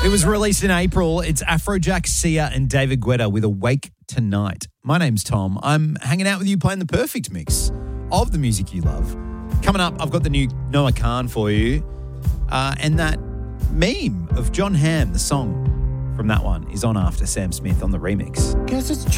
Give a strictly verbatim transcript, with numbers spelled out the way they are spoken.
It was released in April. It's Afrojack, Sia and David Guetta with Awake Tonight. My name's Tom. I'm hanging out with you playing the perfect mix of the music you love. Coming up, I've got the new Noah Khan for you. Uh, and that meme of John Hamm, the song from that one, is on after Sam Smith on the remix. Guess it's